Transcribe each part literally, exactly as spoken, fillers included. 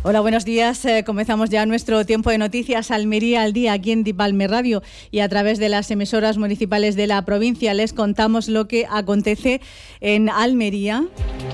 Hola, buenos días. Eh, comenzamos ya nuestro tiempo de noticias Almería al día aquí en Dipalme Radio y a través de las emisoras municipales de la provincia les contamos lo que acontece en Almería.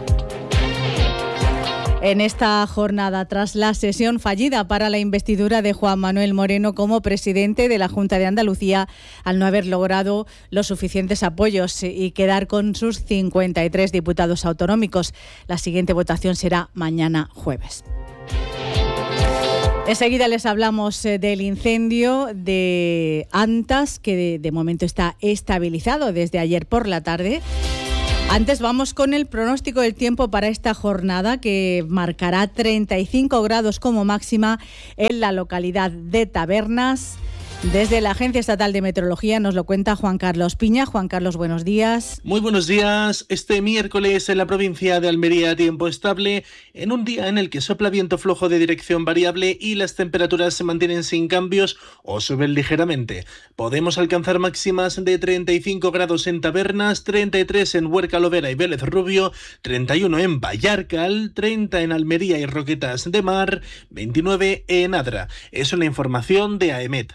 En esta jornada, tras la sesión fallida para la investidura de Juan Manuel Moreno como presidente de la Junta de Andalucía, al no haber logrado los suficientes apoyos y quedar con sus cincuenta y tres diputados autonómicos. La siguiente votación será mañana jueves. Enseguida les hablamos del incendio de Antas, que de, de momento está estabilizado desde ayer por la tarde. Antes vamos con el pronóstico del tiempo para esta jornada, que marcará treinta y cinco grados como máxima en la localidad de Tabernas. Desde la Agencia Estatal de Meteorología nos lo cuenta Juan Carlos Piña. Juan Carlos, buenos días. Muy buenos días. Este miércoles en la provincia de Almería tiempo estable, en un día en el que sopla viento flojo de dirección variable y las temperaturas se mantienen sin cambios o suben ligeramente. Podemos alcanzar máximas de treinta y cinco grados en Tabernas, treinta y tres en Huerca Lovera y Vélez Rubio, treinta y uno en Vallarcal, treinta en Almería y Roquetas de Mar, veintinueve en Adra. Es una información de AEMET.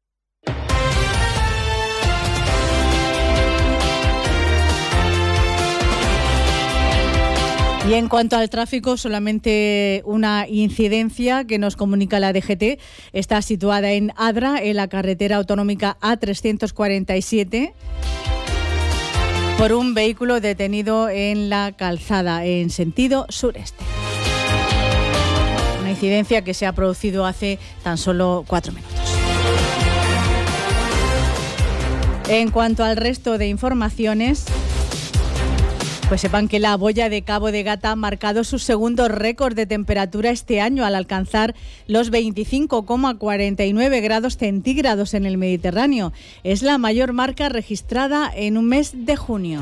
Y en cuanto al tráfico, solamente una incidencia que nos comunica la D G T. Está situada en Adra, en la carretera autonómica A trescientos cuarenta y siete, por un vehículo detenido en la calzada en sentido sureste. Una incidencia que se ha producido hace tan solo cuatro minutos. En cuanto al resto de informaciones, pues sepan que la boya de Cabo de Gata ha marcado su segundo récord de temperatura este año al alcanzar los veinticinco coma cuarenta y nueve grados centígrados en el Mediterráneo. Es la mayor marca registrada en un mes de junio.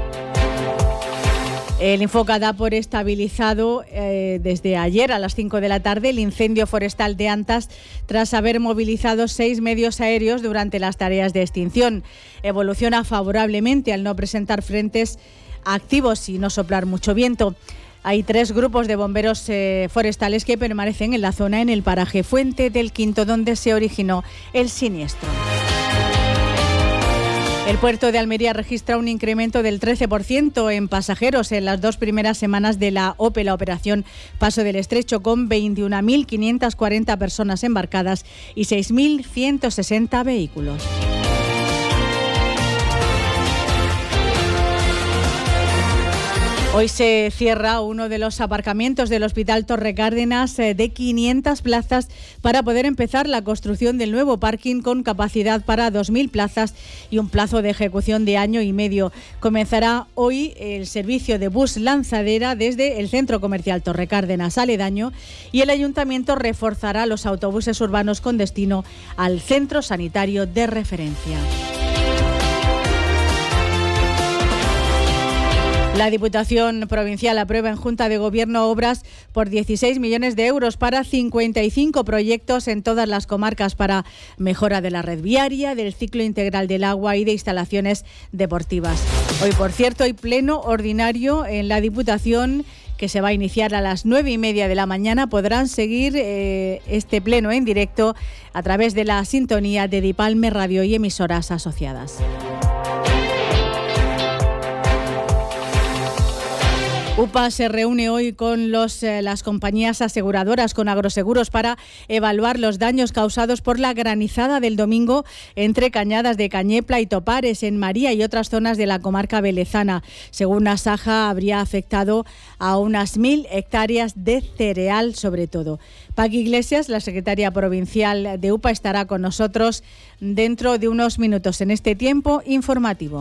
El Infoca da por estabilizado eh, desde ayer a las cinco de la tarde el incendio forestal de Antas tras haber movilizado seis medios aéreos durante las tareas de extinción. Evoluciona favorablemente al no presentar frentes activos y no soplar mucho viento. Hay tres grupos de bomberos eh, forestales que permanecen en la zona en el paraje Fuente del Quinto, donde se originó el siniestro. El puerto de Almería registra un incremento del trece por ciento en pasajeros en las dos primeras semanas de la O P E, la operación Paso del Estrecho, con veintiuna mil quinientas cuarenta personas embarcadas y seis mil ciento sesenta vehículos. Hoy se cierra uno de los aparcamientos del Hospital Torre Cárdenas de quinientas plazas para poder empezar la construcción del nuevo parking con capacidad para dos mil plazas y un plazo de ejecución de año y medio. Comenzará hoy el servicio de bus lanzadera desde el Centro Comercial Torre Cárdenas aledaño y el Ayuntamiento reforzará los autobuses urbanos con destino al centro sanitario de referencia. La Diputación Provincial aprueba en Junta de Gobierno obras por dieciséis millones de euros para cincuenta y cinco proyectos en todas las comarcas para mejora de la red viaria, del ciclo integral del agua y de instalaciones deportivas. Hoy, por cierto, hay pleno ordinario en la Diputación que se va a iniciar a las nueve y media de la mañana. Podrán seguir eh, este pleno en directo a través de la sintonía de Dipalme Radio y emisoras asociadas. UPA se reúne hoy con los, eh, las compañías aseguradoras, con Agroseguros, para evaluar los daños causados por la granizada del domingo entre Cañadas de Cañepla y Topares, en María y otras zonas de la comarca velezana. Según Asaja, habría afectado a unas mil hectáreas de cereal, sobre todo. Paqui Iglesias, la secretaria provincial de UPA, estará con nosotros dentro de unos minutos en este tiempo informativo.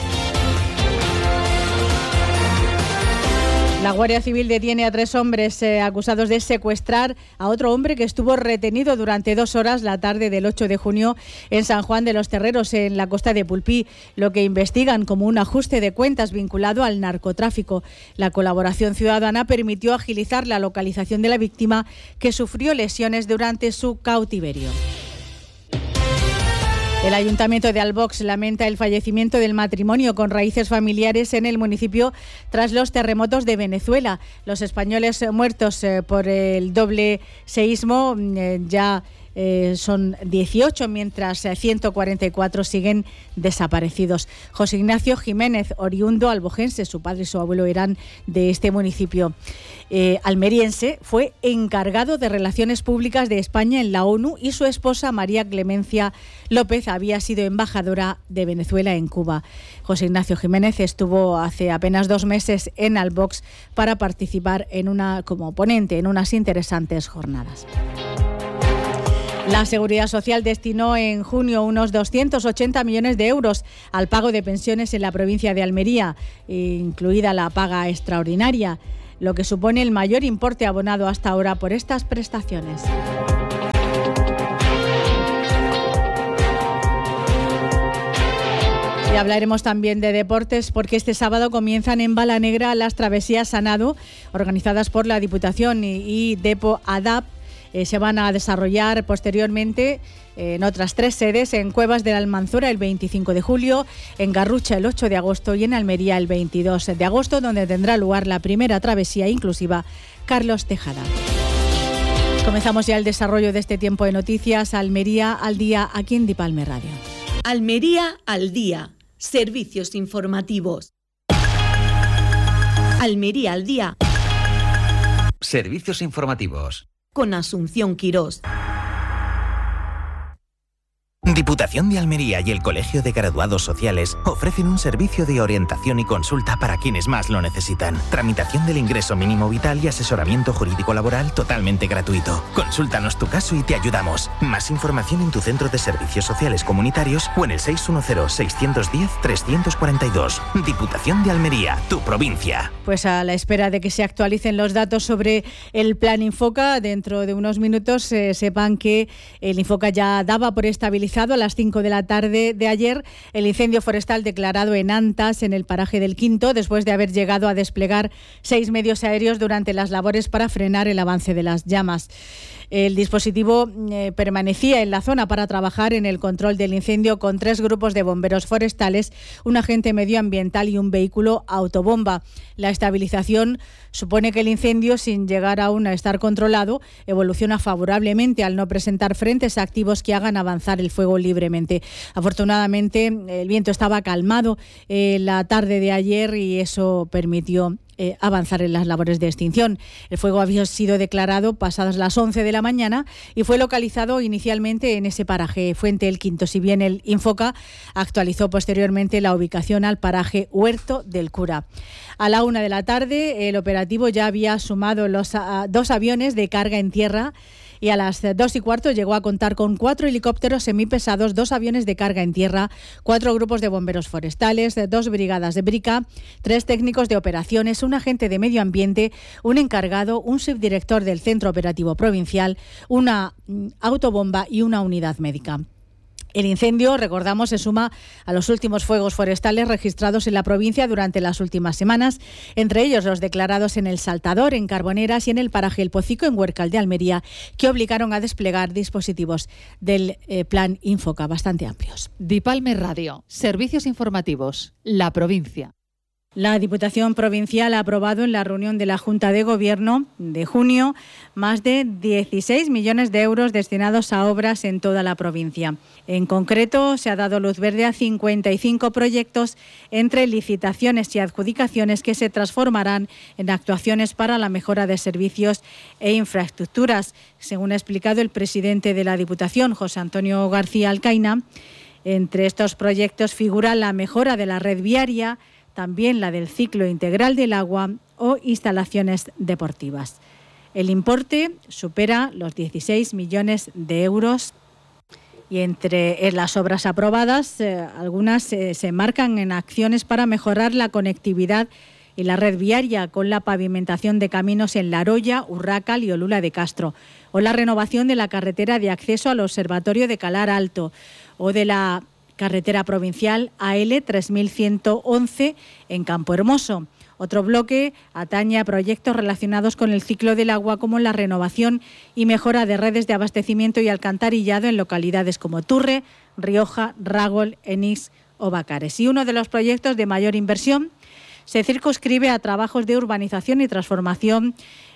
La Guardia Civil detiene a tres hombres eh, acusados de secuestrar a otro hombre que estuvo retenido durante dos horas la tarde del ocho de junio en San Juan de los Terreros, en la costa de Pulpí, lo que investigan como un ajuste de cuentas vinculado al narcotráfico. La colaboración ciudadana permitió agilizar la localización de la víctima, que sufrió lesiones durante su cautiverio. El Ayuntamiento de Albox lamenta el fallecimiento del matrimonio con raíces familiares en el municipio tras los terremotos de Venezuela. Los españoles muertos eh, por el doble seísmo eh, ya eh, son dieciocho, mientras eh, ciento cuarenta y cuatro siguen desaparecidos. José Ignacio Jiménez, oriundo albojense, su padre y su abuelo eran de este municipio eh, almeriense, fue encargado de Relaciones Públicas de España en la ONU y su esposa María Clemencia López había sido embajadora de Venezuela en Cuba. José Ignacio Jiménez estuvo hace apenas dos meses en Albox para participar en una, como ponente en unas interesantes jornadas. La Seguridad Social destinó en junio unos doscientos ochenta millones de euros al pago de pensiones en la provincia de Almería, incluida la paga extraordinaria, lo que supone el mayor importe abonado hasta ahora por estas prestaciones. Y hablaremos también de deportes porque este sábado comienzan en Balanegra las travesías Sanado, organizadas por la Diputación y, y Depo Adap. Eh, se van a desarrollar posteriormente eh, en otras tres sedes, en Cuevas de la Almanzora el veinticinco de julio, en Garrucha el ocho de agosto y en Almería el veintidós de agosto, donde tendrá lugar la primera travesía inclusiva Carlos Tejada. Comenzamos ya el desarrollo de este tiempo de noticias. Almería al día, aquí en Dipalme Radio. Almería al día. Servicios informativos. Almería al día. Servicios informativos. Con Asunción Quirós. Diputación de Almería y el Colegio de Graduados Sociales ofrecen un servicio de orientación y consulta para quienes más lo necesitan. Tramitación del ingreso mínimo vital y asesoramiento jurídico laboral totalmente gratuito. Consúltanos tu caso y te ayudamos. Más información en tu centro de servicios sociales comunitarios o en el seis uno cero, seis uno cero, tres cuatro dos. Diputación de Almería, tu provincia. Pues a la espera de que se actualicen los datos sobre el Plan Infoca, dentro de unos minutos eh, sepan que el Infoca ya daba por estabilizado a las cinco de la tarde de ayer el incendio forestal declarado en Antas, en el paraje del Quinto, después de haber llegado a desplegar seis medios aéreos durante las labores para frenar el avance de las llamas. El dispositivo eh, permanecía en la zona para trabajar en el control del incendio con tres grupos de bomberos forestales, un agente medioambiental y un vehículo autobomba. La estabilización supone que el incendio, sin llegar aún a estar controlado, evoluciona favorablemente al no presentar frentes activos que hagan avanzar el fuego libremente. Afortunadamente, el viento estaba calmado eh, la tarde de ayer y eso permitió Eh, avanzar en las labores de extinción. El fuego había sido declarado pasadas las once de la mañana y fue localizado inicialmente en ese paraje, Fuente el Quinto, si bien el Infoca actualizó posteriormente la ubicación al paraje Huerto del Cura. A la una de la tarde, el operativo ya había sumado los a, dos aviones de carga en tierra y a las dos y cuarto llegó a contar con cuatro helicópteros semipesados, dos aviones de carga en tierra, cuatro grupos de bomberos forestales, dos brigadas de brica, tres técnicos de operaciones, un agente de medio ambiente, un encargado, un subdirector del Centro Operativo Provincial, una autobomba y una unidad médica. El incendio, recordamos, se suma a los últimos fuegos forestales registrados en la provincia durante las últimas semanas, entre ellos los declarados en El Saltador, en Carboneras y en el paraje El Pocico, en Huércal de Almería, que obligaron a desplegar dispositivos del eh, Plan Infoca bastante amplios. Dipalme Radio, servicios informativos, la provincia. La Diputación Provincial ha aprobado en la reunión de la Junta de Gobierno de junio más de dieciséis millones de euros destinados a obras en toda la provincia. En concreto, se ha dado luz verde a cincuenta y cinco proyectos entre licitaciones y adjudicaciones que se transformarán en actuaciones para la mejora de servicios e infraestructuras. Según ha explicado el presidente de la Diputación, José Antonio García Alcaina, entre estos proyectos figura la mejora de la red viaria, también la del ciclo integral del agua o instalaciones deportivas. El importe supera los dieciséis millones de euros y entre las obras aprobadas, eh, algunas eh, se enmarcan en acciones para mejorar la conectividad y la red viaria, con la pavimentación de caminos en La Roya, Urrácal y Olula de Castro, o la renovación de la carretera de acceso al Observatorio de Calar Alto, o de la carretera provincial A L tres mil ciento once en Campo Hermoso, Otro bloque atañe a proyectos relacionados con el ciclo del agua, como la renovación y mejora de redes de abastecimiento y alcantarillado en localidades como Turre, Rioja, Ragol, Enix o Bacares. Y uno de los proyectos de mayor inversión se circunscribe a trabajos de urbanización y transformación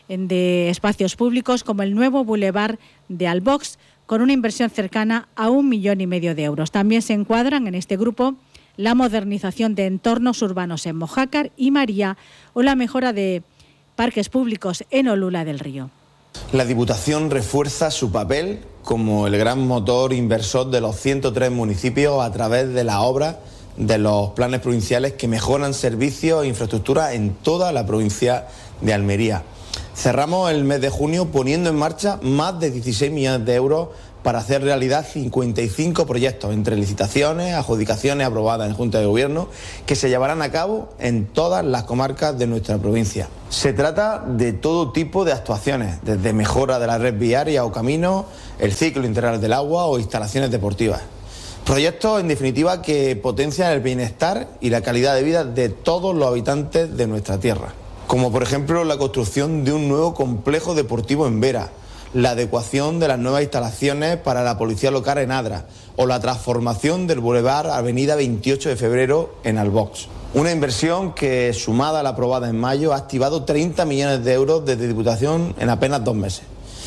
de espacios públicos, como el nuevo bulevar de Albox, con una inversión cercana a un millón y medio de euros. También se encuadran en este grupo la modernización de entornos urbanos en Mojácar y María o la mejora de parques públicos en Olula del Río. La Diputación refuerza su papel como el gran motor inversor de los ciento tres municipios a través de la obra de los planes provinciales que mejoran servicios e infraestructura en toda la provincia de Almería. Cerramos el mes de junio poniendo en marcha más de dieciséis millones de euros para hacer realidad cincuenta y cinco proyectos entre licitaciones, adjudicaciones aprobadas en Junta de Gobierno que se llevarán a cabo en todas las comarcas de nuestra provincia. Se trata de todo tipo de actuaciones, desde mejora de la red viaria o caminos, el ciclo integral del agua o instalaciones deportivas. Proyectos, en definitiva, que potencian el bienestar y la calidad de vida de todos los habitantes de nuestra tierra. Como por ejemplo la construcción de un nuevo complejo deportivo en Vera, la adecuación de las nuevas instalaciones para la policía local en Adra o la transformación del Boulevard Avenida veintiocho de febrero en Albox. Una inversión que, sumada a la aprobada en mayo, ha activado treinta millones de euros desde Diputación en apenas dos meses,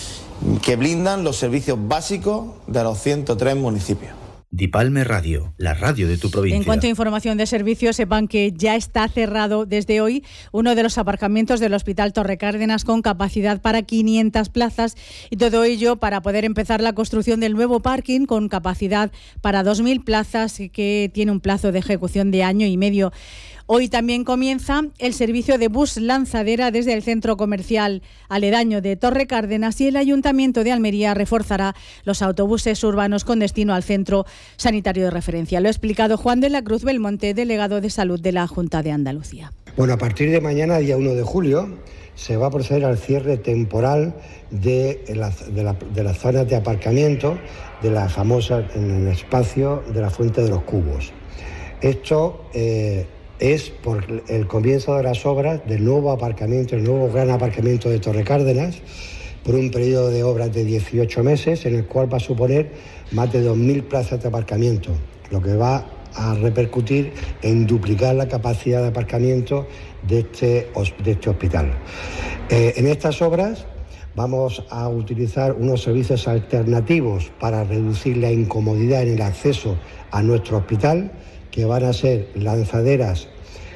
que blindan los servicios básicos de los ciento tres municipios. Dipalme Radio, la radio de tu provincia. En cuanto a información de servicios, sepan que ya está cerrado desde hoy uno de los aparcamientos del Hospital Torre Cárdenas con capacidad para quinientas plazas, y todo ello para poder empezar la construcción del nuevo parking con capacidad para dos mil plazas, que tiene un plazo de ejecución de año y medio. Hoy también comienza el servicio de bus lanzadera desde el centro comercial aledaño de Torre Cárdenas, y el Ayuntamiento de Almería reforzará los autobuses urbanos con destino al centro sanitario de referencia. Lo ha explicado Juan de la Cruz Belmonte, delegado de Salud de la Junta de Andalucía. Bueno, a partir de mañana, día uno de julio, se va a proceder al cierre temporal de las de la, de las zonas de aparcamiento de la famosa en el espacio de la Fuente de los Cubos. Esto eh, es por el comienzo de las obras del nuevo aparcamiento, el nuevo gran aparcamiento de Torre Cárdenas, por un periodo de obras de dieciocho meses, en el cual va a suponer más de dos mil plazas de aparcamiento, lo que va a repercutir en duplicar la capacidad de aparcamiento de este, de este hospital. Eh, en estas obras vamos a utilizar unos servicios alternativos para reducir la incomodidad en el acceso a nuestro hospital, que van a ser lanzaderas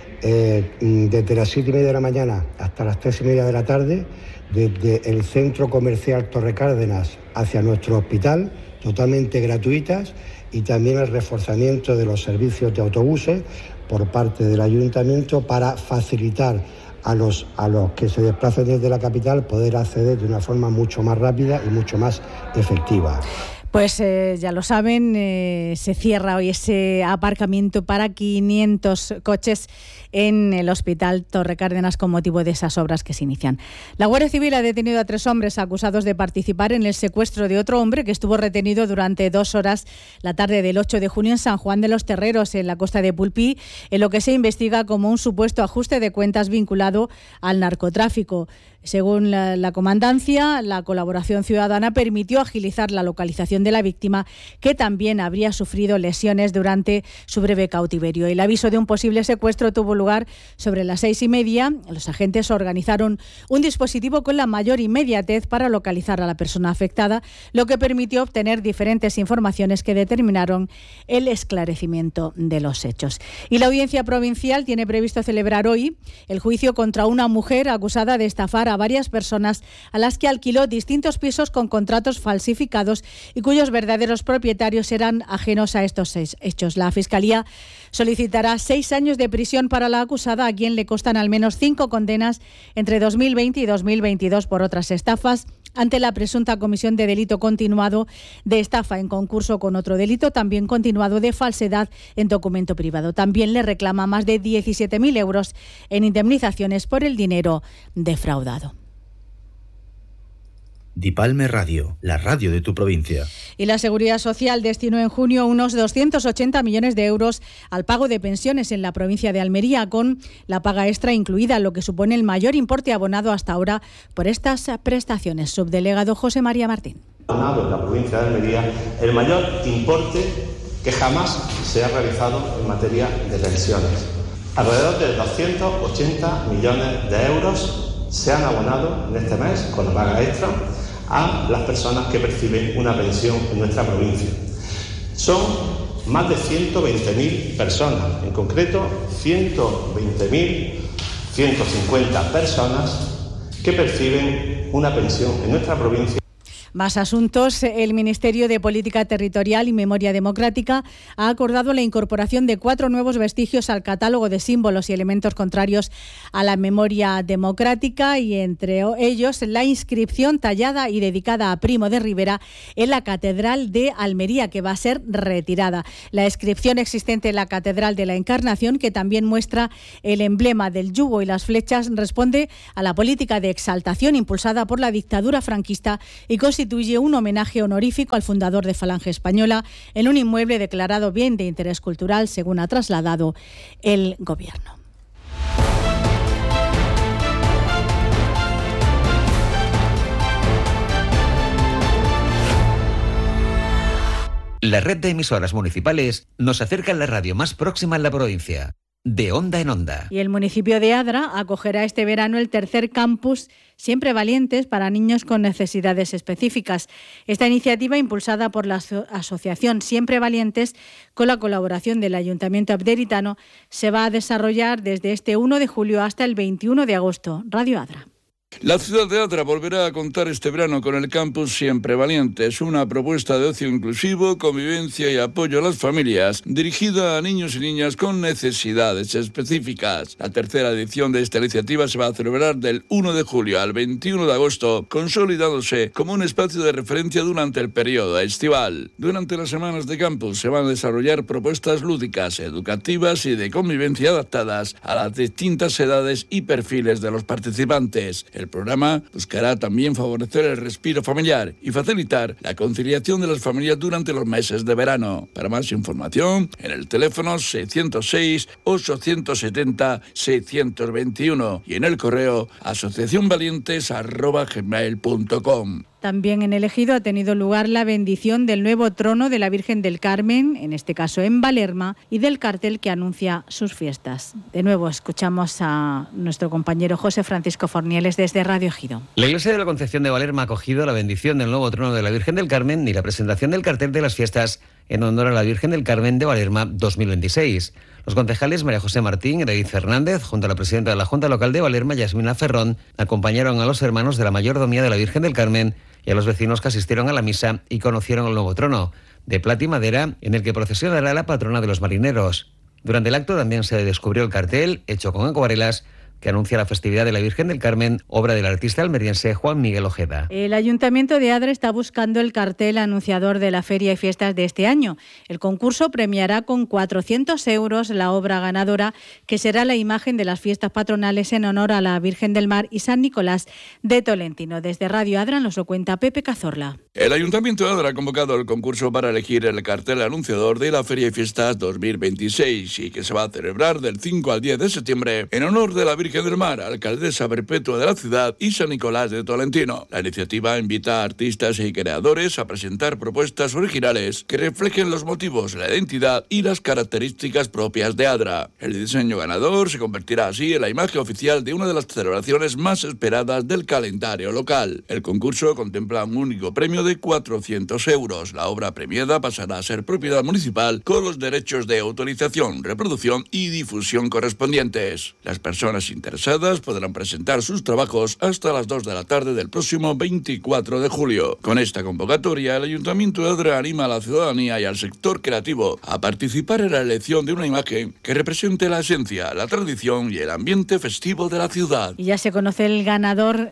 eh, desde las siete y media de la mañana hasta las tres y media de la tarde, desde el centro comercial Torre Cárdenas hacia nuestro hospital, totalmente gratuitas, y también el reforzamiento de los servicios de autobuses por parte del Ayuntamiento para facilitar a los, a los que se desplacen desde la capital poder acceder de una forma mucho más rápida y mucho más efectiva. Pues eh, ya lo saben, eh, se cierra hoy ese aparcamiento para quinientos coches en el Hospital Torre Cárdenas con motivo de esas obras que se inician. La Guardia Civil ha detenido a tres hombres acusados de participar en el secuestro de otro hombre que estuvo retenido durante dos horas la tarde del ocho de junio en San Juan de los Terreros, en la costa de Pulpí, en lo que se investiga como un supuesto ajuste de cuentas vinculado al narcotráfico. Según la, la comandancia, la colaboración ciudadana permitió agilizar la localización de la víctima, que también habría sufrido lesiones durante su breve cautiverio. El aviso de un posible secuestro tuvo lugar sobre las seis y media. Los agentes organizaron un dispositivo con la mayor inmediatez para localizar a la persona afectada, lo que permitió obtener diferentes informaciones que determinaron el esclarecimiento de los hechos. Y la Audiencia Provincial tiene previsto celebrar hoy el juicio contra una mujer acusada de estafar a varias personas a las que alquiló distintos pisos con contratos falsificados y cuyos verdaderos propietarios eran ajenos a estos hechos. La Fiscalía solicitará seis años de prisión para la acusada, a quien le constan al menos cinco condenas entre dos mil veinte y dos mil veintidós por otras estafas, ante la presunta comisión de delito continuado de estafa en concurso con otro delito también continuado de falsedad en documento privado. También le reclama más de diecisiete mil euros en indemnizaciones por el dinero defraudado. Dipalme Radio, la radio de tu provincia. Y la Seguridad Social destinó en junio unos doscientos ochenta millones de euros al pago de pensiones en la provincia de Almería, con la paga extra incluida, lo que supone el mayor importe abonado hasta ahora por estas prestaciones. Subdelegado José María Martín. Abonado en la provincia de Almería el mayor importe que jamás se ha realizado en materia de pensiones. Alrededor de doscientos ochenta millones de euros se han abonado en este mes con la paga extra a las personas que perciben una pensión en nuestra provincia. Son más de ciento veinte mil personas, en concreto ciento veinte mil ciento cincuenta personas que perciben una pensión en nuestra provincia. Más asuntos. El Ministerio de Política Territorial y Memoria Democrática ha acordado la incorporación de cuatro nuevos vestigios al catálogo de símbolos y elementos contrarios a la memoria democrática, y entre ellos la inscripción tallada y dedicada a Primo de Rivera en la Catedral de Almería, que va a ser retirada. La inscripción existente en la Catedral de la Encarnación, que también muestra el emblema del yugo y las flechas, responde a la política de exaltación impulsada por la dictadura franquista y constituye un homenaje honorífico al fundador de Falange Española en un inmueble declarado bien de interés cultural, según ha trasladado el Gobierno. La red de emisoras municipales nos acerca a la radio más próxima en la provincia. De Onda en Onda. Y el municipio de Adra acogerá este verano el tercer campus Siempre Valientes para niños con necesidades específicas. Esta iniciativa, impulsada por la asociación Siempre Valientes con la colaboración del Ayuntamiento abderitano, se va a desarrollar desde este uno de julio hasta el veintiuno de agosto. Radio Adra. La ciudad de Adra volverá a contar este verano con el campus Siempre Valientes, una propuesta de ocio inclusivo, convivencia y apoyo a las familias, dirigida a niños y niñas con necesidades específicas. La tercera edición de esta iniciativa se va a celebrar del uno de julio al veintiuno de agosto, consolidándose como un espacio de referencia durante el periodo estival. Durante las semanas de campus se van a desarrollar propuestas lúdicas, educativas y de convivencia adaptadas a las distintas edades y perfiles de los participantes. El programa buscará también favorecer el respiro familiar y facilitar la conciliación de las familias durante los meses de verano. Para más información, en el teléfono seiscientos seis, ochocientos setenta, seiscientos veintiuno y en el correo asociacionvalientes arroba gmail punto com. También en el Ejido ha tenido lugar la bendición del nuevo trono de la Virgen del Carmen, en este caso en Valerma, y del cartel que anuncia sus fiestas. De nuevo escuchamos a nuestro compañero José Francisco Fornieles desde Radio Ejido. La Iglesia de la Concepción de Valerma ha acogido la bendición del nuevo trono de la Virgen del Carmen y la presentación del cartel de las fiestas en honor a la Virgen del Carmen de Valerma dos mil veintiséis. Los concejales María José Martín y David Fernández, junto a la presidenta de la Junta Local de Valerma, Yasmina Ferrón, acompañaron a los hermanos de la Mayordomía de la Virgen del Carmen y a los vecinos que asistieron a la misa y conocieron el nuevo trono, de plata y madera, en el que procesionará la patrona de los marineros. Durante el acto también se descubrió el cartel, hecho con acuarelas, que anuncia la festividad de la Virgen del Carmen, obra del artista almeriense Juan Miguel Ojeda. El Ayuntamiento de Adra está buscando el cartel anunciador de la feria y fiestas de este año. El concurso premiará con cuatrocientos euros la obra ganadora, que será la imagen de las fiestas patronales en honor a la Virgen del Mar y San Nicolás de Tolentino. Desde Radio Adra nos lo cuenta Pepe Cazorla. El Ayuntamiento de Adra ha convocado el concurso para elegir el cartel anunciador de la feria y fiestas dos mil veintiséis y que se va a celebrar del cinco al diez de septiembre en honor de la Virgen Virgen del Mar, alcaldesa perpetua de la ciudad, y San Nicolás de Tolentino. La iniciativa invita a artistas y creadores a presentar propuestas originales que reflejen los motivos, la identidad y las características propias de Adra. El diseño ganador se convertirá así en la imagen oficial de una de las celebraciones más esperadas del calendario local. El concurso contempla un único premio de cuatrocientos euros. La obra premiada pasará a ser propiedad municipal con los derechos de autorización, reproducción y difusión correspondientes. Las personas interesadas podrán presentar sus trabajos hasta las dos de la tarde del próximo veinticuatro de julio. Con esta convocatoria, el Ayuntamiento de Adra anima a la ciudadanía y al sector creativo a participar en la elección de una imagen que represente la esencia, la tradición y el ambiente festivo de la ciudad. Y ya se conoce el ganador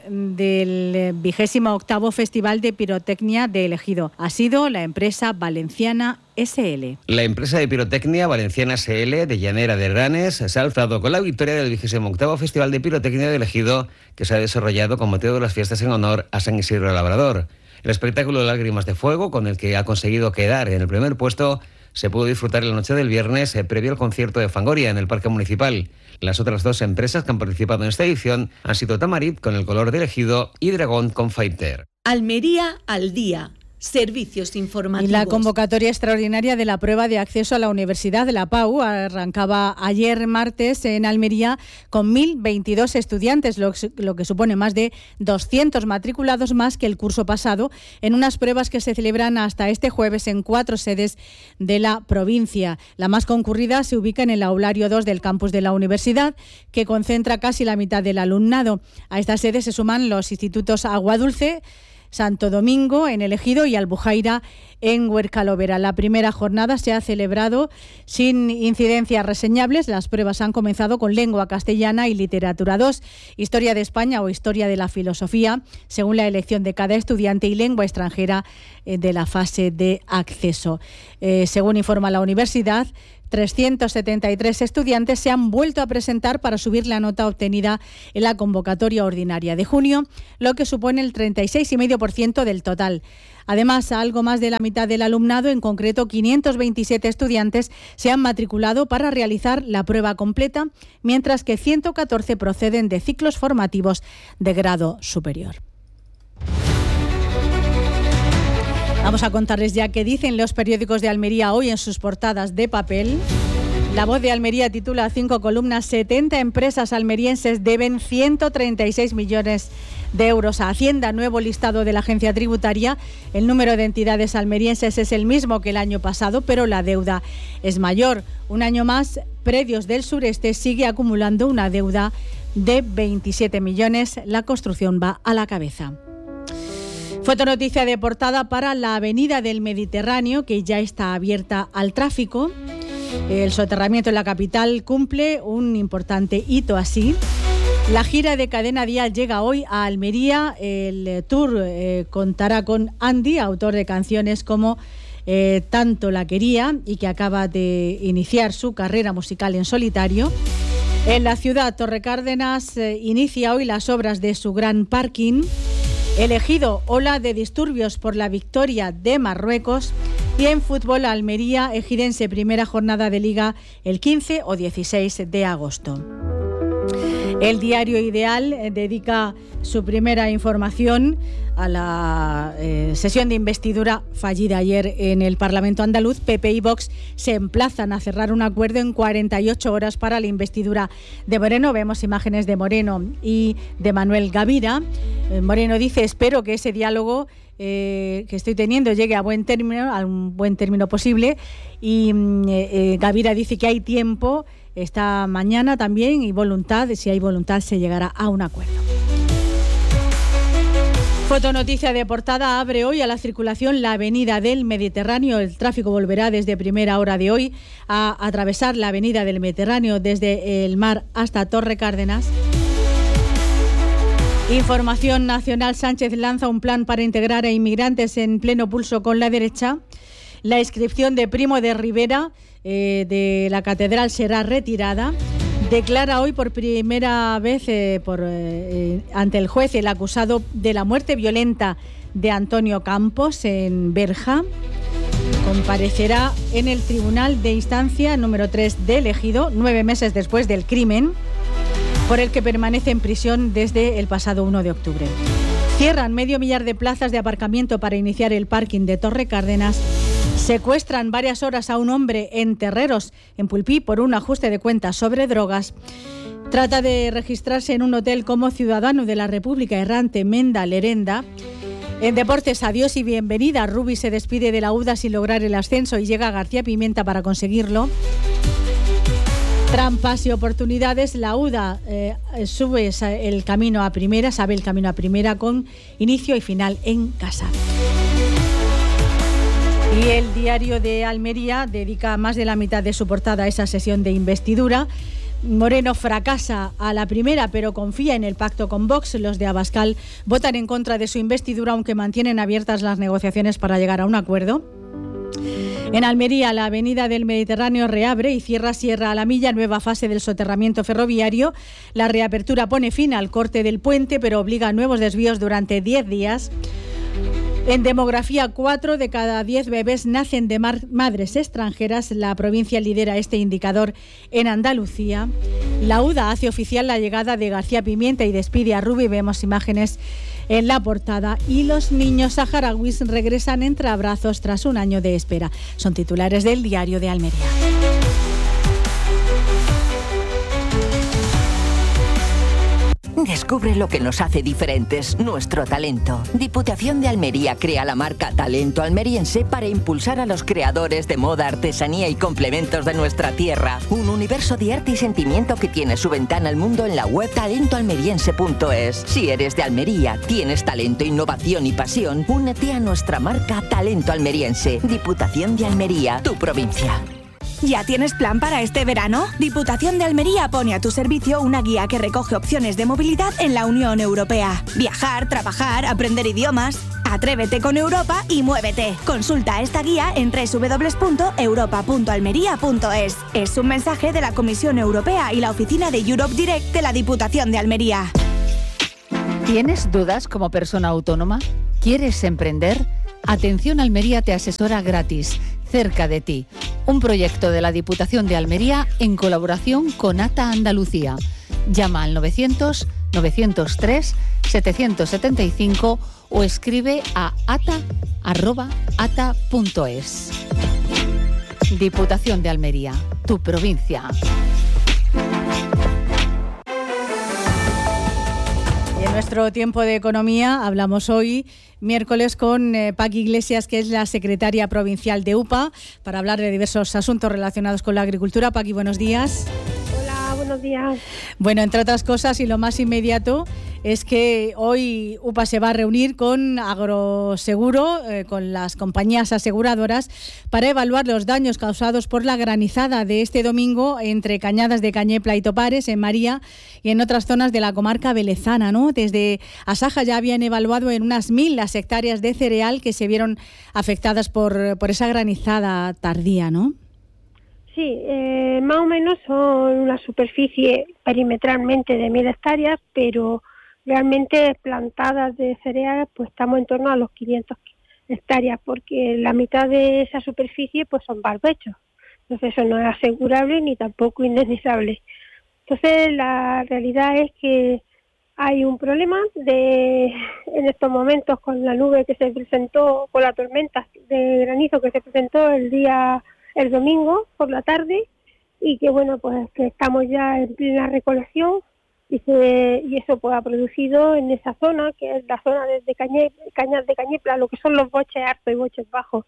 del vigésimo octavo Festival de Pirotecnia de El Ejido. Ha sido la empresa valenciana S L. La empresa de pirotecnia Valenciana S L de Llanera de Ranes se ha alzado con la victoria del vigésimo octavo Festival de Pirotecnia de Ejido, que se ha desarrollado con motivo de las fiestas en honor a San Isidro Labrador. El espectáculo de Lágrimas de Fuego, con el que ha conseguido quedar en el primer puesto, se pudo disfrutar la noche del viernes eh, previo al concierto de Fangoria en el Parque Municipal. Las otras dos empresas que han participado en esta edición han sido Tamarit con El Color del Ejido y Dragón con Fighter. Almería al día. Servicios informativos. Y la convocatoria extraordinaria de la prueba de acceso a la Universidad de la Pau arrancaba ayer martes en Almería con mil veintidós estudiantes, lo, lo que supone más de doscientos matriculados más que el curso pasado, en unas pruebas que se celebran hasta este jueves en cuatro sedes de la provincia. La más concurrida se ubica en el aulario dos del campus de la universidad, que concentra casi la mitad del alumnado. A esta sede se suman los institutos Aguadulce, Santo Domingo en El Ejido y Albujaira en Huercalovera. La primera jornada se ha celebrado sin incidencias reseñables. Las pruebas han comenzado con lengua castellana y literatura dos, historia de España o historia de la filosofía, según la elección de cada estudiante, y lengua extranjera eh, de la fase de acceso. Eh, según informa la universidad, trescientos setenta y tres estudiantes se han vuelto a presentar para subir la nota obtenida en la convocatoria ordinaria de junio, lo que supone el treinta y seis coma cinco por ciento del total. Además, algo más de la mitad del alumnado, en concreto quinientos veintisiete estudiantes, se han matriculado para realizar la prueba completa, mientras que ciento catorce proceden de ciclos formativos de grado superior. Vamos a contarles ya qué dicen los periódicos de Almería hoy en sus portadas de papel. La Voz de Almería titula cinco columnas: setenta empresas almerienses deben ciento treinta y seis millones de euros a Hacienda. Nuevo listado de la agencia tributaria. El número de entidades almerienses es el mismo que el año pasado, pero la deuda es mayor. Un año más, Predios del Sureste sigue acumulando una deuda de veintisiete millones. La construcción va a la cabeza. Fotonoticia de portada para la Avenida del Mediterráneo, que ya está abierta al tráfico. El soterramiento en la capital cumple un importante hito así. La gira de Cadena Dial llega hoy a Almería. El tour eh, contará con Andy, autor de canciones como eh, Tanto la quería, y que acaba de iniciar su carrera musical en solitario. En la ciudad, Torrecárdenas eh, inicia hoy las obras de su gran parking. El Ejido, ola de disturbios por la victoria de Marruecos. Y en fútbol, Almería ejidense, primera jornada de Liga el quince o dieciséis de agosto. El Diario Ideal dedica su primera información a la eh, sesión de investidura fallida ayer en el Parlamento andaluz. P P y Vox se emplazan a cerrar un acuerdo en cuarenta y ocho horas para la investidura de Moreno. Vemos imágenes de Moreno y de Manuel Gavira. Eh, Moreno dice: espero que ese diálogo eh, que estoy teniendo llegue a buen término, a un buen término posible. Y eh, eh, Gavira dice que hay tiempo, esta mañana también, y voluntad. Si hay voluntad, se llegará a un acuerdo. Fotonoticia de portada abre hoy a la circulación la Avenida del Mediterráneo. El tráfico volverá desde primera hora de hoy a atravesar la Avenida del Mediterráneo desde el mar hasta Torrecárdenas. Información nacional: Sánchez lanza un plan para integrar a inmigrantes en pleno pulso con la derecha. La inscripción de Primo de Rivera eh, de la Catedral será retirada. Declara hoy por primera vez eh, por, eh, ante el juez el acusado de la muerte violenta de Antonio Campos en Berja. Comparecerá en el Tribunal de Instancia número tres de El Ejido, nueve meses después del crimen, por el que permanece en prisión desde el pasado uno de octubre. Cierran medio millar de plazas de aparcamiento para iniciar el parking de Torrecárdenas. Secuestran varias horas a un hombre en Terreros, en Pulpí, por un ajuste de cuentas sobre drogas. Trata de registrarse en un hotel como ciudadano de la República Errante Menda Lerenda. En deportes, adiós y bienvenida. Rubi se despide de la U D A sin lograr el ascenso y llega a García Pimienta para conseguirlo. Trampas y oportunidades. La U D A eh, sube el camino a primera, sabe el camino a primera, con inicio y final en casa. Y el Diario de Almería dedica más de la mitad de su portada a esa sesión de investidura. Moreno fracasa a la primera, pero confía en el pacto con Vox. Los de Abascal votan en contra de su investidura, aunque mantienen abiertas las negociaciones para llegar a un acuerdo. En Almería, la avenida del Mediterráneo reabre y cierra Sierra a la Milla, nueva fase del soterramiento ferroviario. La reapertura pone fin al corte del puente, pero obliga a nuevos desvíos durante diez días. En demografía, cuatro de cada diez bebés nacen de madres extranjeras. La provincia lidera este indicador en Andalucía. La UDA hace oficial la llegada de García Pimienta y despide a Rubi. Vemos imágenes en la portada. Y los niños saharauis regresan entre abrazos tras un año de espera. Son titulares del Diario de Almería. Descubre lo que nos hace diferentes, nuestro talento. Diputación de Almería crea la marca Talento Almeriense para impulsar a los creadores de moda, artesanía y complementos de nuestra tierra. Un universo de arte y sentimiento que tiene su ventana al mundo en la web talento almeriense punto es. Si eres de Almería, tienes talento, innovación y pasión, únete a nuestra marca Talento Almeriense. Diputación de Almería, tu provincia. ¿Ya tienes plan para este verano? Diputación de Almería pone a tu servicio una guía que recoge opciones de movilidad en la Unión Europea. Viajar, trabajar, aprender idiomas. Atrévete con Europa y muévete. Consulta esta guía en doble u doble u doble u punto europa punto almería punto es. Es un mensaje de la Comisión Europea y la oficina de Europe Direct de la Diputación de Almería. ¿Tienes dudas como persona autónoma? ¿Quieres emprender? Atención Almería te asesora gratis, cerca de ti. Un proyecto de la Diputación de Almería en colaboración con ATA Andalucía. Llama al novecientos, novecientos tres, setecientos setenta y cinco o escribe a ata arroba ata punto es. Diputación de Almería, tu provincia. En nuestro tiempo de economía hablamos hoy, miércoles, con eh, Paqui Iglesias, que es la secretaria provincial de U P A, para hablar de diversos asuntos relacionados con la agricultura. Paqui, buenos días. Hola, buenos días. Bueno, entre otras cosas, y lo más inmediato, es que hoy U P A se va a reunir con Agroseguro, eh, con las compañías aseguradoras, para evaluar los daños causados por la granizada de este domingo entre Cañadas de Cañepla y Topares, en María, y en otras zonas de la comarca velezana, ¿no? Desde Asaja ya habían evaluado en unas mil las hectáreas de cereal que se vieron afectadas por, por esa granizada tardía, ¿no? Sí, eh, más o menos son una superficie perimetralmente de mil hectáreas, pero realmente plantadas de cereales pues estamos en torno a los quinientas hectáreas, porque la mitad de esa superficie pues son barbechos. Entonces eso no es asegurable ni tampoco indemnizable. Entonces la realidad es que hay un problema de en estos momentos con la nube que se presentó, con la tormenta de granizo que se presentó el día, el domingo por la tarde, y que bueno, pues que estamos ya en plena recolección y, se, y eso pues ha producido en esa zona, que es la zona de Cañe, Cañas de Cañepla, lo que son los boches altos y boches bajos,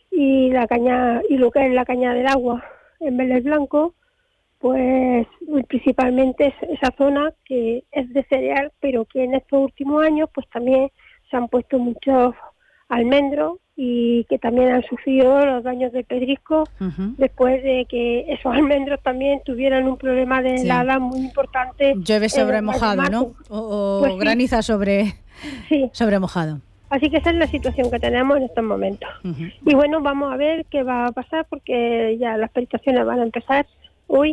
y la caña y lo que es la caña del agua en Vélez Blanco, pues principalmente es esa zona que es de cereal, pero que en estos últimos años pues también se han puesto muchos almendros y que también han sufrido los daños del pedrisco, uh-huh, después de que esos almendros también tuvieran un problema de sí. helada muy importante. Llueve sobre mojado, ¿no? O, o pues graniza sí. sobre, sí. sobre mojado. Así que esa es la situación que tenemos en estos momentos. Uh-huh. Y bueno, vamos a ver qué va a pasar, porque ya las peritaciones van a empezar hoy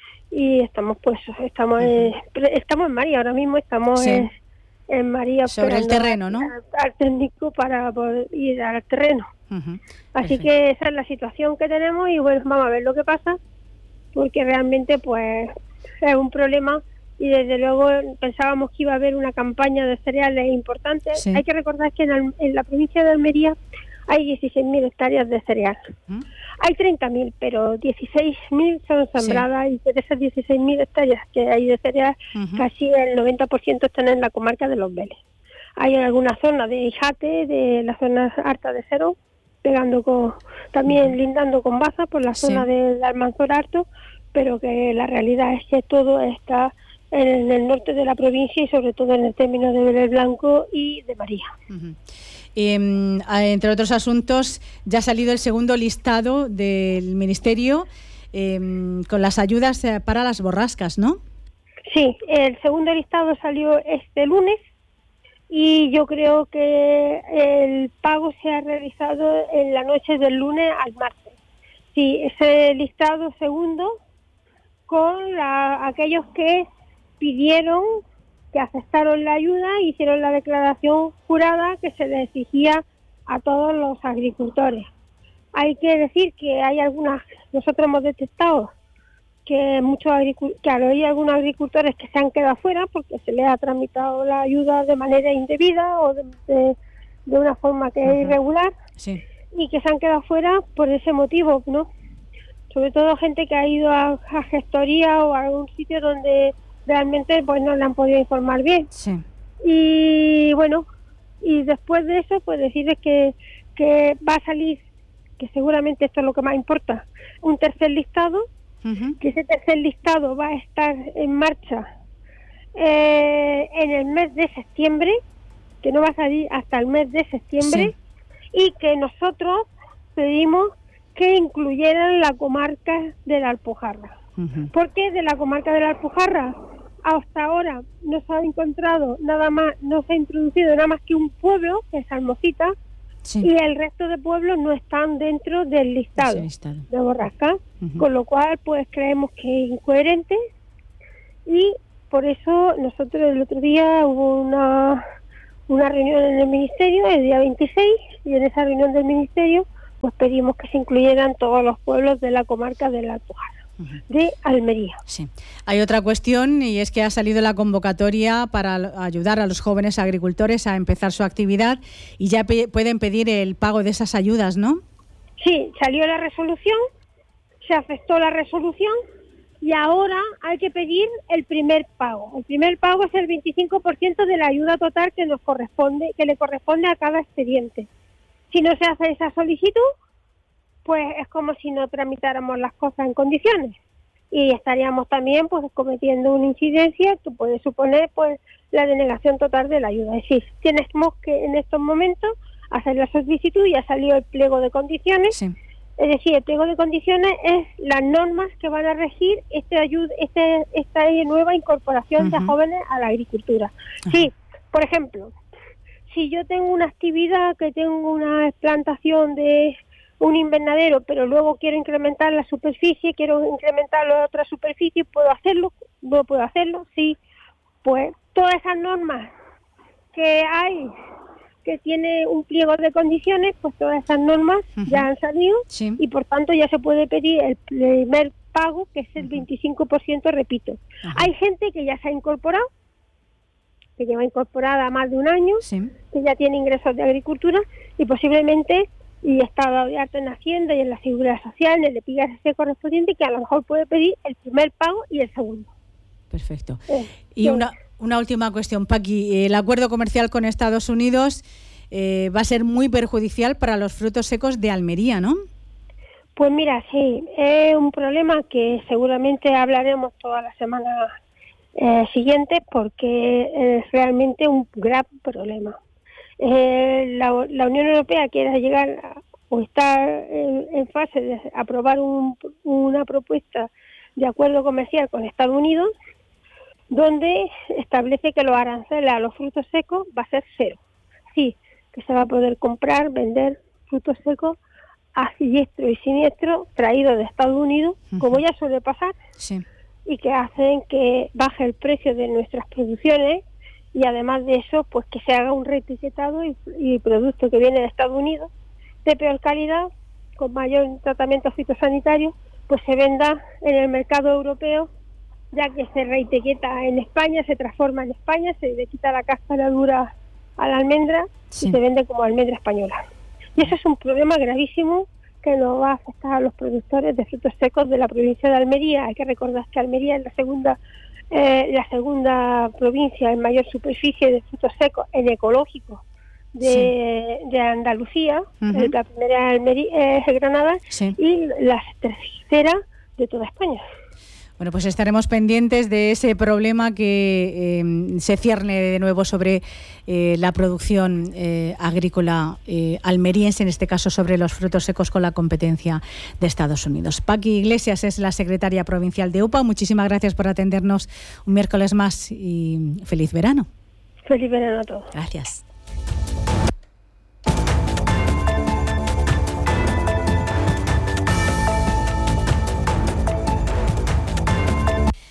y estamos pues estamos uh-huh. en, estamos en María ahora mismo, estamos sí. en, en María sobre el terreno, ¿no? Al, al técnico para poder ir al terreno. Uh-huh. Así Perfecto. Que esa es la situación que tenemos y bueno, vamos a ver lo que pasa, porque realmente pues es un problema. Y desde luego pensábamos que iba a haber una campaña de cereales importante. Sí. Hay que recordar que en, en la provincia de Almería hay dieciséis mil hectáreas de cereal. ¿Mm? Hay treinta mil, pero dieciséis mil son sembradas, sí. Y de esas dieciséis mil hectáreas que hay de cereal, uh-huh. casi el noventa por ciento están en la comarca de Los Vélez. Hay en alguna zona de Ijate, de las zonas altas de Cero, pegando con, también uh-huh. lindando con Baza por la zona sí. del Almanzora Alto, pero que la realidad es que todo está en el norte de la provincia y sobre todo en el término de Vélez Blanco y de María. Uh-huh. Eh, entre otros asuntos, ya ha salido el segundo listado del Ministerio eh, con las ayudas para las borrascas, ¿no? Sí, el segundo listado salió este lunes y yo creo que el pago se ha realizado en la noche del lunes al martes. Sí, ese listado segundo con la, aquellos que pidieron, que aceptaron la ayuda, hicieron la declaración jurada que se le exigía a todos los agricultores. Hay que decir que hay algunas, nosotros hemos detectado que muchos agricultores, claro, hay algunos agricultores que se han quedado fuera porque se les ha tramitado la ayuda de manera indebida o de, de, de una forma que uh-huh. es irregular, sí. y que se han quedado fuera por ese motivo, ¿no? Sobre todo gente que ha ido a, a gestoría o a algún sitio donde realmente pues no le han podido informar bien. Sí. Y bueno, y después de eso pues decirles que, que va a salir, que seguramente esto es lo que más importa, un tercer listado, uh-huh. que ese tercer listado va a estar en marcha eh, en el mes de septiembre, que no va a salir hasta el mes de septiembre, sí. y que nosotros pedimos que incluyeran la comarca de la Alpujarra. Uh-huh. Porque de la comarca de la Alpujarra hasta ahora no se ha encontrado nada más, no se ha introducido nada más que un pueblo, que es Almocita, sí. y el resto de pueblos no están dentro del listado, listado. de Borrasca, uh-huh. con lo cual pues creemos que es incoherente, y por eso nosotros el otro día hubo una, una reunión en el Ministerio, el día veintiséis, y en esa reunión del Ministerio pues pedimos que se incluyeran todos los pueblos de la comarca de la Alpujarra, uh-huh. de Almería. Sí. Hay otra cuestión, y es que ha salido la convocatoria para ayudar a los jóvenes agricultores a empezar su actividad, y ya pe- pueden pedir el pago de esas ayudas, ¿no? Sí, salió la resolución, se aceptó la resolución, y ahora hay que pedir el primer pago. El primer pago es el veinticinco por ciento de la ayuda total que nos corresponde, que le corresponde a cada expediente. Si no se hace esa solicitud, pues es como si no tramitáramos las cosas en condiciones, y estaríamos también pues cometiendo una incidencia que puede suponer pues la denegación total de la ayuda. Es decir, tenemos que en estos momentos hacer la solicitud, y ha salido el pliego de condiciones. Sí. Es decir, el pliego de condiciones es las normas que van a regir este ayuda, este, esta nueva incorporación uh-huh. de jóvenes a la agricultura. Uh-huh. Sí, por ejemplo, si yo tengo una actividad, que tengo una plantación de un invernadero, pero luego quiero incrementar la superficie, quiero incrementar la otra superficie, ¿puedo hacerlo? ¿No puedo hacerlo? Sí. Pues todas esas normas que hay, que tiene un pliego de condiciones, pues todas esas normas uh-huh. ya han salido, sí. y por tanto ya se puede pedir el primer pago, que es el veinticinco por ciento, repito. Uh-huh. Hay gente que ya se ha incorporado, que lleva incorporada más de un año, sí. que ya tiene ingresos de agricultura, y posiblemente y está dado de alta en Hacienda y en la Seguridad Social, en el E P I G correspondiente, que a lo mejor puede pedir el primer pago y el segundo. Perfecto. Eh, y sí. una, una última cuestión, Paqui. El acuerdo comercial con Estados Unidos eh, va a ser muy perjudicial para los frutos secos de Almería, ¿no? Pues mira, sí, es un problema que seguramente hablaremos toda la semana eh, siguiente, porque es realmente un gran problema. Eh, la, la Unión Europea quiere llegar a, o está en, en fase de aprobar un, una propuesta de acuerdo comercial con Estados Unidos, donde establece que los aranceles a los frutos secos va a ser cero. Sí, que se va a poder comprar, vender frutos secos a diestro y siniestro traídos de Estados Unidos, uh-huh. como ya suele pasar, sí. y que hacen que baje el precio de nuestras producciones. Y además de eso, pues que se haga un reetiquetado y, y producto que viene de Estados Unidos de peor calidad, con mayor tratamiento fitosanitario, pues se venda en el mercado europeo, ya que se reetiqueta en España, se transforma en España, se le quita la cáscara dura a la almendra, sí. y se vende como almendra española. Y eso es un problema gravísimo que nos va a afectar a los productores de frutos secos de la provincia de Almería. Hay que recordar que Almería es la segunda Eh, la segunda provincia en mayor superficie de frutos secos en ecológico de, sí. de Andalucía. Uh-huh. La primera Almería, es Granada, sí. y la tercera de toda España. Bueno, pues estaremos pendientes de ese problema que eh, se cierne de nuevo sobre eh, la producción eh, agrícola eh, almeriense, en este caso sobre los frutos secos, con la competencia de Estados Unidos. Paqui Iglesias es la secretaria provincial de U P A. Muchísimas gracias por atendernos un miércoles más y feliz verano. Feliz verano a todos. Gracias.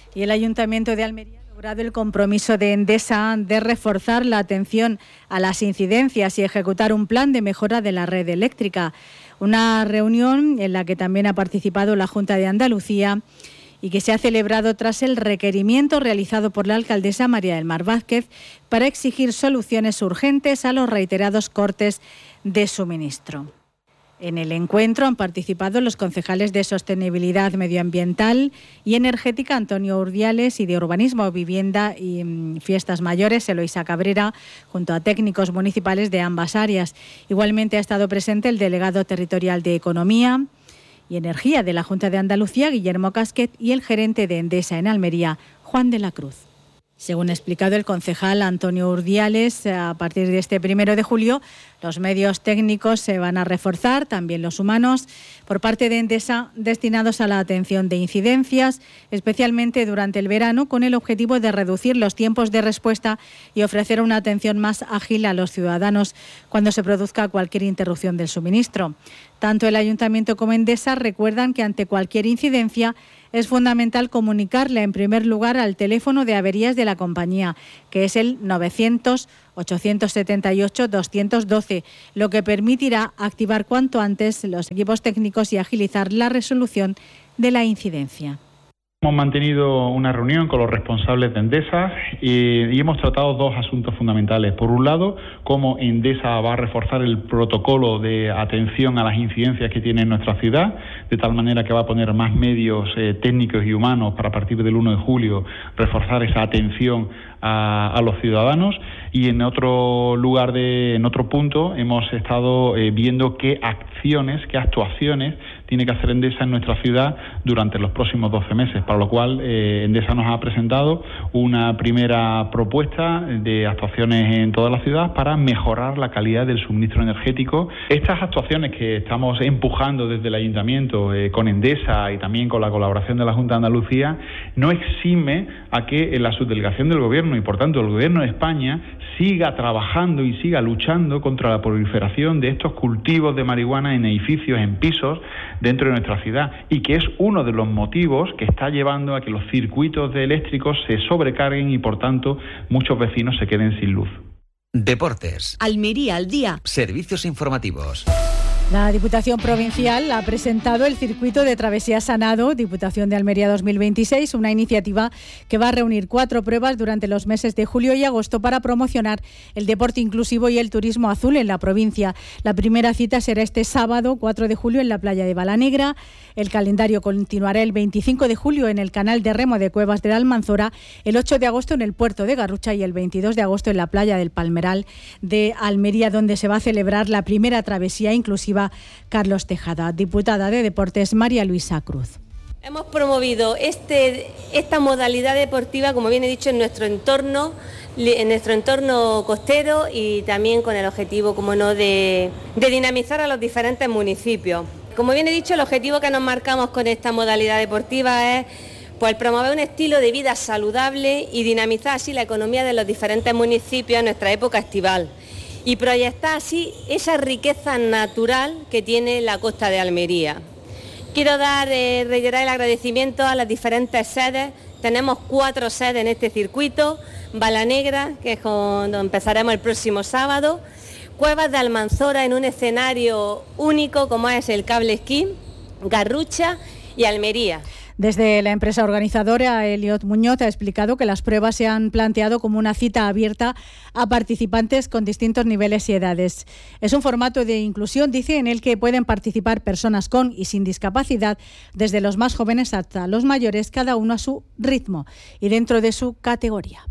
Y el Ayuntamiento de Almería ha logrado el compromiso de Endesa de reforzar la atención a las incidencias y ejecutar un plan de mejora de la red eléctrica. Una reunión en la que también ha participado la Junta de Andalucía y que se ha celebrado tras el requerimiento realizado por la alcaldesa María del Mar Vázquez para exigir soluciones urgentes a los reiterados cortes de suministro. En el encuentro han participado los concejales de Sostenibilidad Medioambiental y Energética, Antonio Urdiales, y de Urbanismo, Vivienda y mmm, Fiestas Mayores, Eloisa Cabrera, junto a técnicos municipales de ambas áreas. Igualmente ha estado presente el delegado territorial de Economía y Energía de la Junta de Andalucía, Guillermo Casquet, y el gerente de Endesa en Almería, Juan de la Cruz. Según ha explicado el concejal Antonio Urdiales, a partir de este primero de julio, los medios técnicos se van a reforzar, también los humanos, por parte de Endesa, destinados a la atención de incidencias, especialmente durante el verano, con el objetivo de reducir los tiempos de respuesta y ofrecer una atención más ágil a los ciudadanos cuando se produzca cualquier interrupción del suministro. Tanto el Ayuntamiento como Endesa recuerdan que ante cualquier incidencia es fundamental comunicarle en primer lugar al teléfono de averías de la compañía, que es el novecientos, ochocientos setenta y ocho, doscientos doce, lo que permitirá activar cuanto antes los equipos técnicos y agilizar la resolución de la incidencia. Hemos mantenido una reunión con los responsables de Endesa y, y hemos tratado dos asuntos fundamentales. Por un lado, cómo Endesa va a reforzar el protocolo de atención a las incidencias que tiene en nuestra ciudad, de tal manera que va a poner más medios eh, técnicos y humanos para a partir del uno de julio reforzar esa atención a, a los ciudadanos. Y en otro lugar, de, en otro punto, hemos estado eh, viendo qué acciones, qué actuaciones tiene que hacer Endesa en nuestra ciudad durante los próximos doce meses, para lo cual eh, Endesa nos ha presentado una primera propuesta de actuaciones en toda la ciudad para mejorar la calidad del suministro energético. Estas actuaciones que estamos empujando desde el Ayuntamiento eh, con Endesa y también con la colaboración de la Junta de Andalucía no exime a que en la subdelegación del Gobierno y por tanto el Gobierno de España siga trabajando y siga luchando contra la proliferación de estos cultivos de marihuana en edificios, en pisos dentro de nuestra ciudad, y que es uno de los motivos que está llevando a que los circuitos de eléctricos se sobrecarguen y por tanto muchos vecinos se queden sin luz. Deportes. Almería al día. Servicios informativos. La Diputación Provincial ha presentado el circuito de Travesía Sanado, Diputación de Almería dos mil veintiséis, una iniciativa que va a reunir cuatro pruebas durante los meses de julio y agosto para promocionar el deporte inclusivo y el turismo azul en la provincia. La primera cita será este sábado, cuatro de julio, en la playa de Balanegra. El calendario continuará el veinticinco de julio en el canal de remo de Cuevas de la Almanzora, el ocho de agosto en el puerto de Garrucha y el veintidós de agosto en la playa del Palmeral de Almería, donde se va a celebrar la primera travesía inclusiva. Carlos Tejada. Diputada de Deportes, María Luisa Cruz. Hemos promovido este, esta modalidad deportiva, como bien he dicho, en nuestro entorno, en nuestro entorno costero y también con el objetivo, como no, de, de dinamizar a los diferentes municipios. Como bien he dicho, el objetivo que nos marcamos con esta modalidad deportiva es pues, promover un estilo de vida saludable y dinamizar así la economía de los diferentes municipios en nuestra época estival, y proyectar así esa riqueza natural que tiene la costa de Almería. Quiero dar, eh, reiterar el agradecimiento a las diferentes sedes. Tenemos cuatro sedes en este circuito: Balanegra, que es donde empezaremos el próximo sábado; Cuevas de Almanzora, en un escenario único como es el cable esquí; Garrucha y Almería. Desde la empresa organizadora, Eliot Muñoz ha explicado que las pruebas se han planteado como una cita abierta a participantes con distintos niveles y edades. Es un formato de inclusión, dice, en el que pueden participar personas con y sin discapacidad, desde los más jóvenes hasta los mayores, cada uno a su ritmo y dentro de su categoría.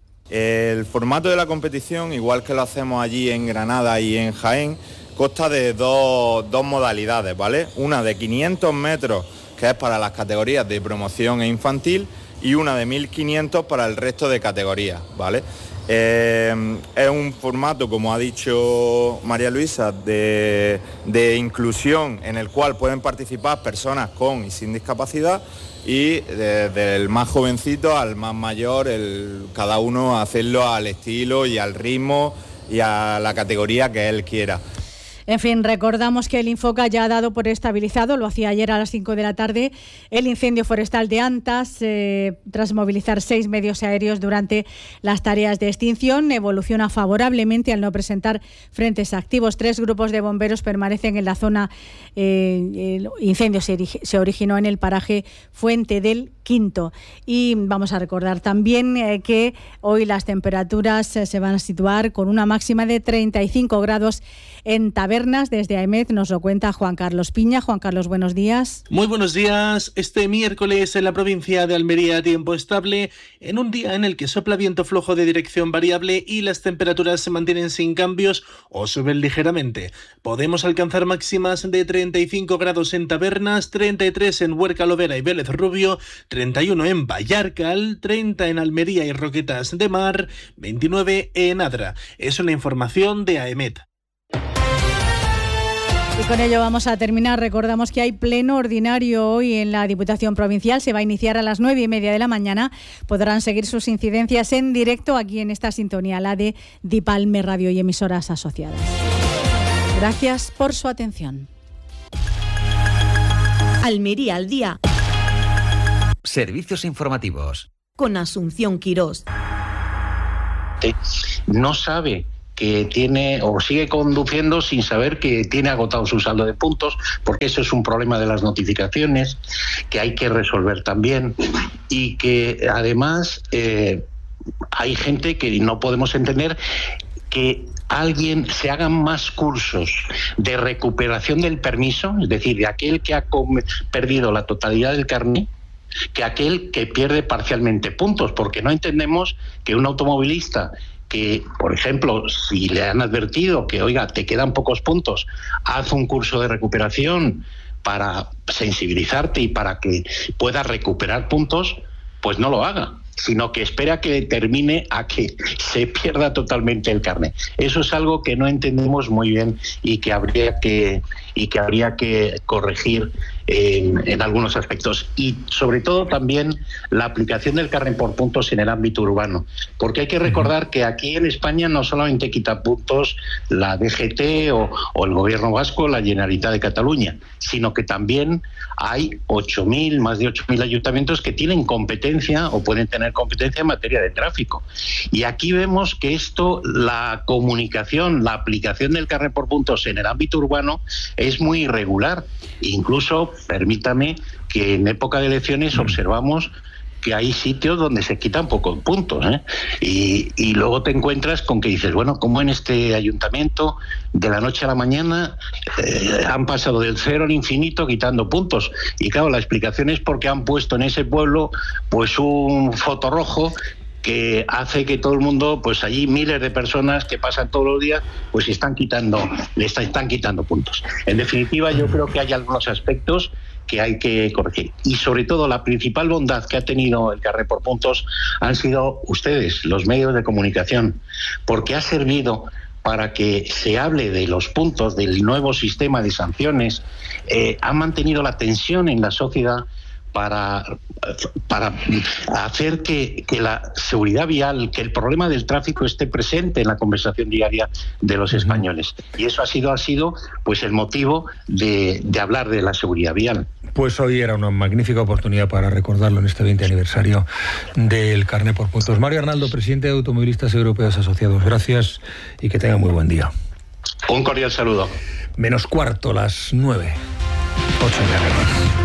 El formato de la competición, igual que lo hacemos allí en Granada y en Jaén, consta de dos, dos modalidades, ¿vale? Una de quinientos metros, que es para las categorías de promoción e infantil, y una de mil quinientos para el resto de categorías, ¿vale? Eh, es un formato, como ha dicho María Luisa, de, de inclusión, en el cual pueden participar personas con y sin discapacidad, y desde el más jovencito al más mayor, el, cada uno hacerlo al estilo y al ritmo y a la categoría que él quiera. En fin, recordamos que el Infoca ya ha dado por estabilizado, lo hacía ayer a las cinco de la tarde, el incendio forestal de Antas, eh, tras movilizar seis medios aéreos durante las tareas de extinción. Evoluciona favorablemente al no presentar frentes activos. Tres grupos de bomberos permanecen en la zona. Eh, el incendio se, se originó en el paraje Fuente del Quinto. Y vamos a recordar también eh, que hoy las temperaturas eh, se van a situar con una máxima de treinta y cinco grados en Tabernas. Desde AEMET nos lo cuenta Juan Carlos Piña. Juan Carlos, buenos días. Muy buenos días. Este miércoles en la provincia de Almería, tiempo estable, en un día en el que sopla viento flojo de dirección variable y las temperaturas se mantienen sin cambios o suben ligeramente. Podemos alcanzar máximas de treinta y cinco grados en Tabernas, treinta y tres en Huerca Lovera y Vélez Rubio, treinta y uno en Vallarcal, treinta en Almería y Roquetas de Mar, veintinueve en Adra. Es una información de AEMET. Y con ello vamos a terminar. Recordamos que hay pleno ordinario hoy en la Diputación Provincial. Se va a iniciar a las nueve y media de la mañana. Podrán seguir sus incidencias en directo aquí en esta sintonía, la de Dipalme Radio y emisoras asociadas. Gracias por su atención. Almería al día. Servicios informativos. Con Asunción Quirós. No sabe que tiene o sigue conduciendo sin saber que tiene agotado su saldo de puntos, porque eso es un problema de las notificaciones que hay que resolver también, y que además eh, hay gente que no podemos entender que alguien se hagan más cursos de recuperación del permiso, es decir, de aquel que ha perdido la totalidad del carné, que aquel que pierde parcialmente puntos, porque no entendemos que un automovilista que, por ejemplo, si le han advertido que, oiga, te quedan pocos puntos, haz un curso de recuperación para sensibilizarte y para que puedas recuperar puntos, pues no lo haga, sino que espera que termine a que se pierda totalmente el carnet. Eso es algo que no entendemos muy bien y que habría que y que habría que corregir en, en algunos aspectos, y sobre todo también la aplicación del carnet por puntos en el ámbito urbano, porque hay que recordar que aquí en España no solamente quita puntos la D G T o, o el Gobierno vasco, la Generalitat de Cataluña, sino que también hay ocho mil, más de ocho mil ayuntamientos que tienen competencia o pueden tener competencia en materia de tráfico. Y aquí vemos que esto, la comunicación, la aplicación del carnet por puntos en el ámbito urbano es muy irregular. Incluso, permítame, que en época de elecciones observamos que hay sitios donde se quitan pocos puntos, ¿eh? y, y luego te encuentras con que dices, bueno, ¿cómo en este ayuntamiento de la noche a la mañana eh, han pasado del cero al infinito quitando puntos? Y claro, la explicación es porque han puesto en ese pueblo pues un foto rojo que hace que todo el mundo, pues allí miles de personas que pasan todos los días, pues están quitando, le están, están quitando puntos. En definitiva, yo creo que hay algunos aspectos que hay que corregir. Y sobre todo, la principal bondad que ha tenido el carnet por puntos han sido ustedes, los medios de comunicación, porque ha servido para que se hable de los puntos, del nuevo sistema de sanciones, eh, ha mantenido la tensión en la sociedad para, para hacer que, que la seguridad vial, que el problema del tráfico esté presente en la conversación diaria de los españoles. Y eso ha sido, ha sido pues el motivo de, de hablar de la seguridad vial. Pues hoy era una magnífica oportunidad para recordarlo en este veinte aniversario del carnet por puntos. Mario Arnaldo, presidente de Automovilistas Europeos Asociados, gracias y que tenga muy buen día. Un cordial saludo. Menos cuarto, las nueve. Ocho de la